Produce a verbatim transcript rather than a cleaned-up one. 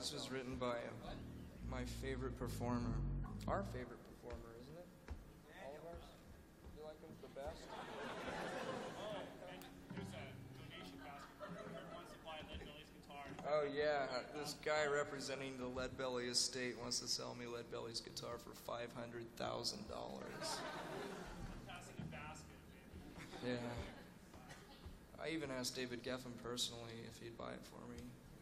This was written by uh, my favorite performer. Our favorite performer, isn't it? All of ours? You like him the best? There's a donation basket for whoever wants to buy Lead Belly's guitar. Oh yeah, this guy representing the Lead Belly estate wants to sell me Lead Belly's guitar for five hundred thousand dollars. Passing a basket, maybe. Yeah. I even asked David Geffen personally if he'd buy it for me.